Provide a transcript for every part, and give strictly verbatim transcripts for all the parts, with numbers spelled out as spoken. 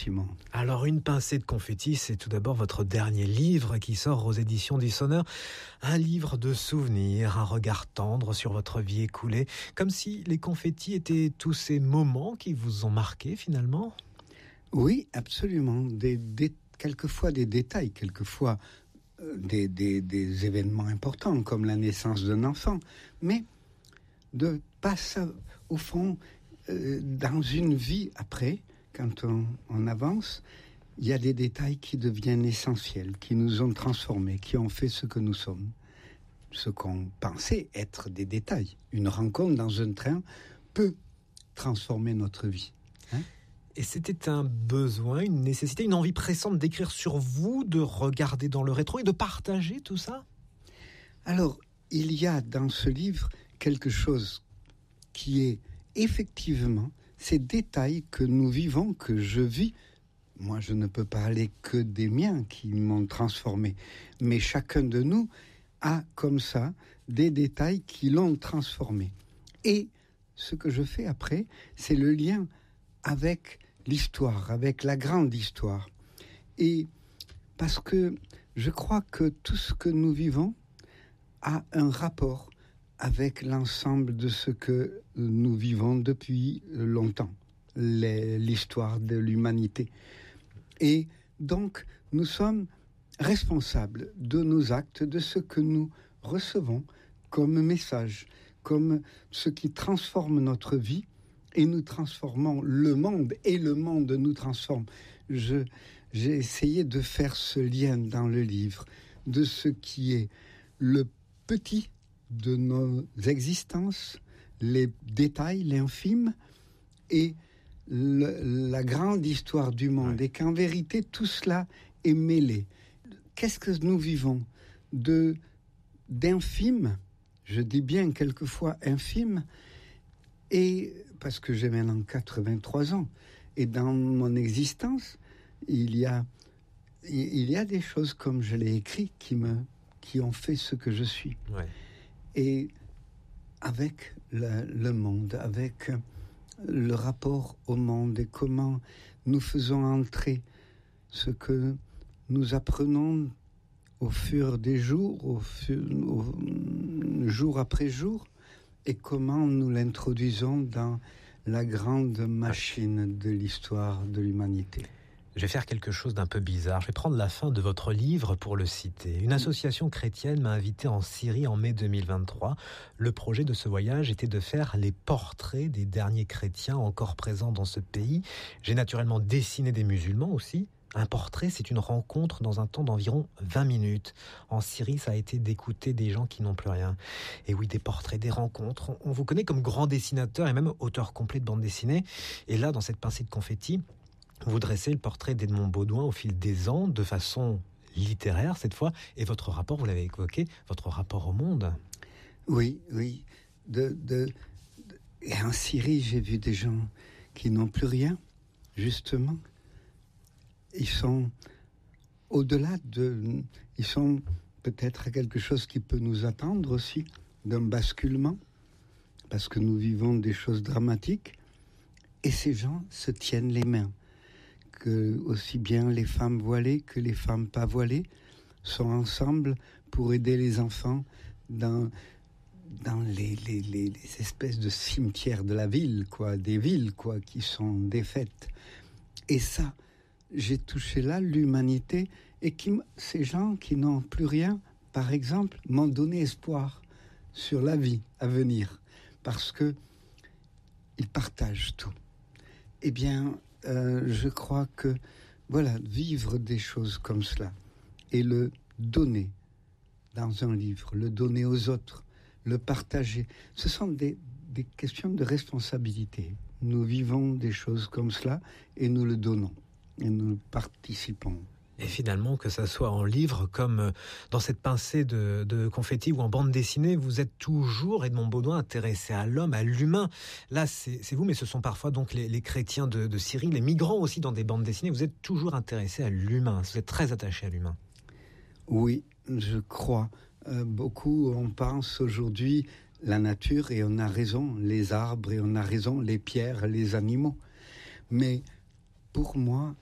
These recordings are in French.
Simon. Alors, Une pincée de confetti, c'est tout d'abord votre dernier livre qui sort aux éditions du Sonneur. Un livre de souvenirs, un regard tendre sur votre vie écoulée, comme si les confettis étaient tous ces moments qui vous ont marqué finalement. Oui, absolument. Des, des, quelquefois des détails, quelquefois euh, des, des, des événements importants, comme la naissance d'un enfant. Mais de passer, au fond, euh, dans une vie après, quand on, on avance, il y a des détails qui deviennent essentiels, qui nous ont transformés, qui ont fait ce que nous sommes. Ce qu'on pensait être des détails. Une rencontre dans un train peut transformer notre vie. Hein? Et c'était un besoin, une nécessité, une envie pressante d'écrire sur vous, de regarder dans le rétro et de partager tout ça? Alors, il y a dans ce livre quelque chose qui est effectivement ces détails que nous vivons, que je vis. Moi, je ne peux parler que des miens qui m'ont transformé. Mais chacun de nous a comme ça des détails qui l'ont transformé. Et ce que je fais après, c'est le lien avec l'histoire, avec la grande histoire. Et parce que je crois que tout ce que nous vivons a un rapport avec l'ensemble de ce que nous vivons depuis longtemps, les, l'histoire de l'humanité. Et donc, nous sommes responsables de nos actes, de ce que nous recevons comme message, comme ce qui transforme notre vie, et nous transformons le monde, et le monde nous transforme. Je, j'ai essayé de faire ce lien dans le livre, de ce qui est le petit de nos existences, les détails, l'infime, et le, la grande histoire du monde, ouais. Et qu'en vérité, tout cela est mêlé. Qu'est-ce que nous vivons de, d'infime, je dis bien quelquefois infime, et parce que j'ai maintenant quatre-vingt-trois ans, et dans mon existence, il y a, il y a des choses, comme je l'ai écrit, qui, me, qui ont fait ce que je suis. Ouais. Et avec le, le monde, avec le rapport au monde, et comment nous faisons entrer ce que nous apprenons au fur des jours, au fur, au, jour après jour, et comment nous l'introduisons dans la grande machine de l'histoire de l'humanité. Je vais faire quelque chose d'un peu bizarre. Je vais prendre la fin de votre livre pour le citer. Une association chrétienne m'a invité en Syrie en mai deux mille vingt-trois. Le projet de ce voyage était de faire les portraits des derniers chrétiens encore présents dans ce pays. J'ai naturellement dessiné des musulmans aussi. Un portrait, c'est une rencontre dans un temps d'environ vingt minutes. En Syrie, ça a été d'écouter des gens qui n'ont plus rien. Et oui, des portraits, des rencontres. On vous connaît comme grand dessinateur et même auteur complet de bande dessinée. Et là, dans cette pincée de confetti, vous dressez le portrait d'Edmond Baudouin au fil des ans, de façon littéraire cette fois. Et votre rapport, vous l'avez évoqué, votre rapport au monde. Oui, oui. De, de, de... Et en Syrie, j'ai vu des gens qui n'ont plus rien, justement. Ils sont au-delà de... Ils sont peut-être à quelque chose qui peut nous attendre aussi, d'un basculement, parce que nous vivons des choses dramatiques. Et ces gens se tiennent les mains. Que aussi bien les femmes voilées que les femmes pas voilées sont ensemble pour aider les enfants dans, dans les, les, les, les espèces de cimetières de la ville, quoi, des villes quoi, qui sont défaites. Et ça, j'ai touché là l'humanité, et qui, ces gens qui n'ont plus rien, par exemple, m'ont donné espoir sur la vie à venir, parce que ils partagent tout. Eh bien, euh, je crois que, voilà, vivre des choses comme cela, et le donner dans un livre, le donner aux autres, le partager, ce sont des, des questions de responsabilité. Nous vivons des choses comme cela, et nous le donnons. Et nous participons. Et finalement, que ça soit en livre, comme dans cette pincée de, de confetti ou en bande dessinée, vous êtes toujours, Edmond Baudouin, intéressé à l'homme, à l'humain. Là, c'est, c'est vous, mais ce sont parfois donc les, les chrétiens de, de Syrie, les migrants aussi dans des bandes dessinées. Vous êtes toujours intéressé à l'humain, vous êtes très attaché à l'humain. Oui, je crois. Euh, beaucoup, on pense aujourd'hui la nature, et on a raison, les arbres, et on a raison, les pierres, les animaux. Mais pour moi,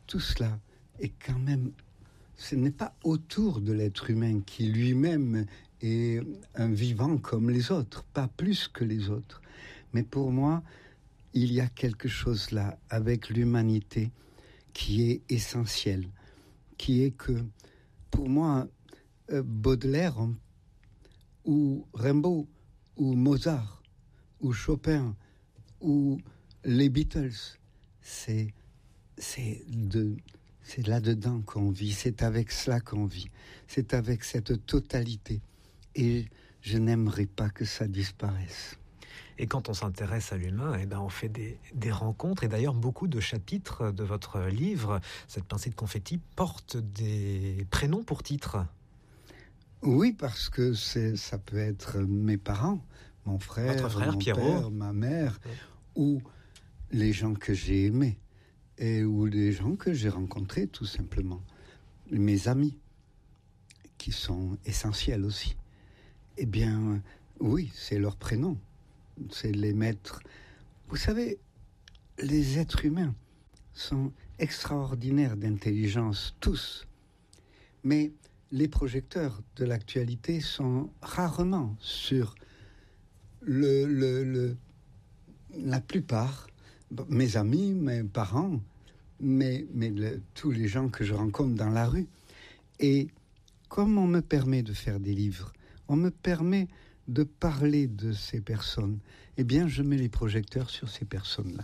tout cela est quand même... Ce n'est pas autour de l'être humain qui lui-même est un vivant comme les autres, pas plus que les autres. Mais pour moi, il y a quelque chose là avec l'humanité qui est essentiel, qui est que, pour moi, euh, Baudelaire ou Rimbaud ou Mozart ou Chopin ou les Beatles, c'est, c'est, de, c'est là-dedans qu'on vit, c'est avec cela qu'on vit, c'est avec cette totalité. Et je n'aimerais pas que ça disparaisse. Et quand on s'intéresse à l'humain, eh ben on fait des, des rencontres. Et d'ailleurs, beaucoup de chapitres de votre livre, cette pincée de confetti, portent des prénoms pour titre. Oui, parce que c'est, ça peut être mes parents, mon frère, votre frère mon Pierrot, père, ma mère, oui. Ou les gens que j'ai aimés, et ou les gens que j'ai rencontrés, tout simplement. Mes amis, qui sont essentiels aussi. Eh bien, oui, c'est leur prénom. C'est les mettre... Vous savez, les êtres humains sont extraordinaires d'intelligence, tous. Mais les projecteurs de l'actualité sont rarement sur le, le, le, la plupart, mes amis, mes parents, mais, mais le, tous les gens que je rencontre dans la rue. Et comme on me permet de faire des livres, on me permet de parler de ces personnes, eh bien, je mets les projecteurs sur ces personnes-là.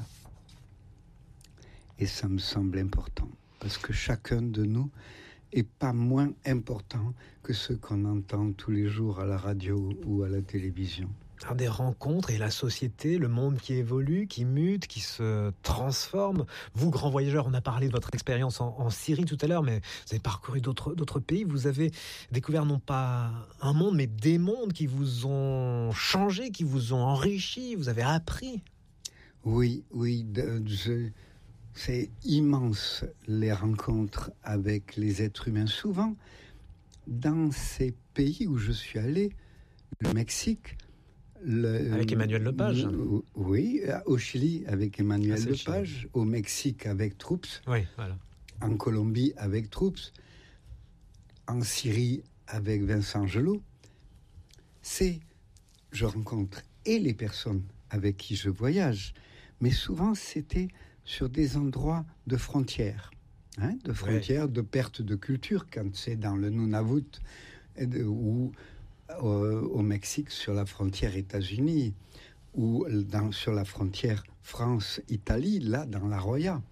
Et ça me semble important, parce que chacun de nous est pas moins important que ceux qu'on entend tous les jours à la radio ou à la télévision. Alors des rencontres et la société, le monde qui évolue, qui mute, qui se transforme. Vous, grand voyageur, on a parlé de votre expérience en, en Syrie tout à l'heure, mais vous avez parcouru d'autres, d'autres pays. Vous avez découvert non pas un monde, mais des mondes qui vous ont changé, qui vous ont enrichi, vous avez appris. Oui, oui, de, je, c'est immense les rencontres avec les êtres humains. Souvent, dans ces pays où je suis allé, le Mexique, Le, avec Emmanuel Lepage. Oui, au Chili avec Emmanuel ah, Lepage, au Mexique avec Troops, oui, voilà. En Colombie avec Troops, en Syrie avec Vincent Gelot. C'est, je rencontre et les personnes avec qui je voyage, mais souvent c'était sur des endroits de frontières, hein, de frontières, oui. De perte de culture, quand c'est dans le Nunavut, ou Au, au Mexique, sur la frontière États-Unis, ou dans, sur la frontière France-Italie, là, dans la Roya.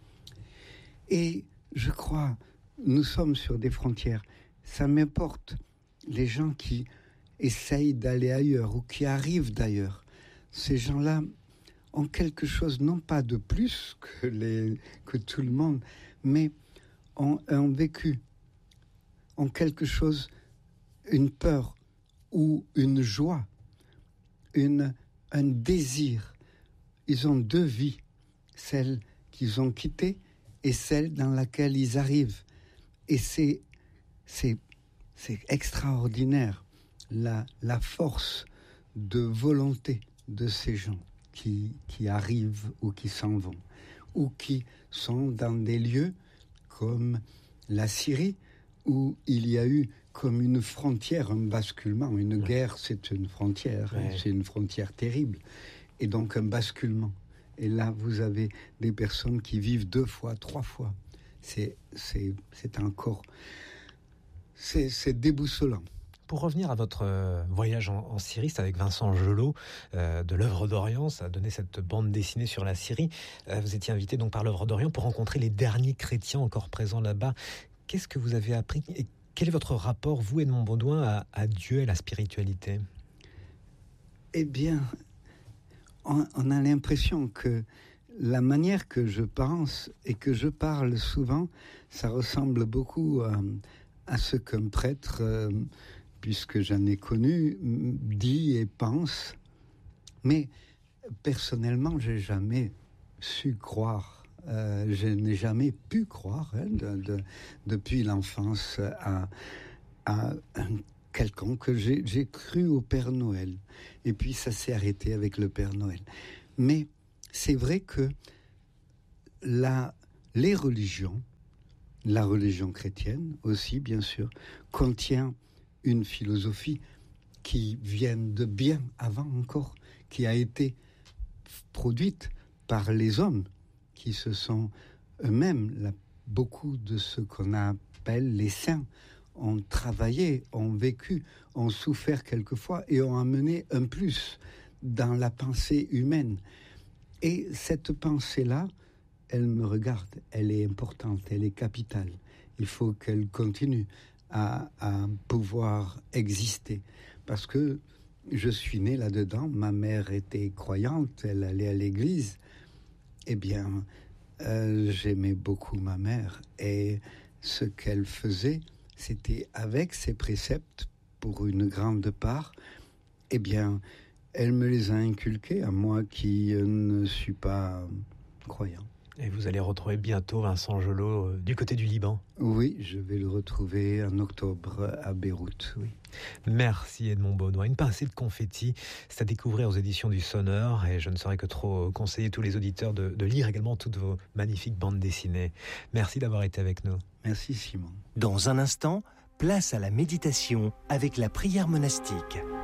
Et je crois, nous sommes sur des frontières. Ça m'importe, les gens qui essayent d'aller ailleurs ou qui arrivent d'ailleurs. Ces gens-là ont quelque chose, non pas de plus que, les, que tout le monde, mais ont un vécu, ont quelque chose, une peur, ou une joie, une, un désir. Ils ont deux vies, celle qu'ils ont quittée et celle dans laquelle ils arrivent. Et c'est, c'est, c'est extraordinaire, la, la force de volonté de ces gens qui, qui arrivent ou qui s'en vont, ou qui sont dans des lieux comme la Syrie, où il y a eu comme une frontière, un basculement. Une ouais. guerre, c'est une frontière, ouais. hein, c'est une frontière terrible. Et donc un basculement. Et là, vous avez des personnes qui vivent deux fois, trois fois. C'est, c'est, c'est encore... C'est, c'est déboussolant. Pour revenir à votre voyage en, en Syrie, c'est avec Vincent Gelot euh, de l'Œuvre d'Orient, ça a donné cette bande dessinée sur la Syrie. Euh, vous étiez invité donc par l'Œuvre d'Orient pour rencontrer les derniers chrétiens encore présents là-bas. Qu'est-ce que vous avez appris et quel est votre rapport, vous, Edmond Baudouin, à, à Dieu et à la spiritualité ? Eh bien, on, on a l'impression que la manière que je pense et que je parle souvent, ça ressemble beaucoup à, à ce qu'un prêtre, euh, puisque j'en ai connu, dit et pense. Mais personnellement, j'ai jamais su croire. Euh, je n'ai jamais pu croire, hein, de, de, depuis l'enfance, à, à un quelconque. J'ai, j'ai cru au Père Noël. Et puis ça s'est arrêté avec le Père Noël. Mais c'est vrai que la, les religions La religion chrétienne aussi, bien sûr, contient une philosophie qui vient de bien avant encore, qui a été produite par les hommes, qui se sont eux-mêmes, la, beaucoup de ce qu'on appelle les saints, ont travaillé, ont vécu, ont souffert quelquefois et ont amené un plus dans la pensée humaine. Et cette pensée-là, elle me regarde, elle est importante, elle est capitale. Il faut qu'elle continue à, à pouvoir exister. Parce que je suis né là-dedans, ma mère était croyante, elle allait à l'église. Eh bien, euh, j'aimais beaucoup ma mère. Et ce qu'elle faisait, c'était avec ses préceptes, pour une grande part, eh bien, elle me les a inculqués à moi qui euh, ne suis pas croyant. Et vous allez retrouver bientôt Vincent Jolot euh, du côté du Liban. Oui, je vais le retrouver en octobre à Beyrouth, oui. Merci Edmond Beaunois. Une pincée de confetti, c'est à découvrir aux éditions du Sonneur, et je ne saurais que trop conseiller tous les auditeurs de, de lire également toutes vos magnifiques bandes dessinées. Merci d'avoir été avec nous. Merci Simon. Dans un instant, place à la méditation avec la prière monastique.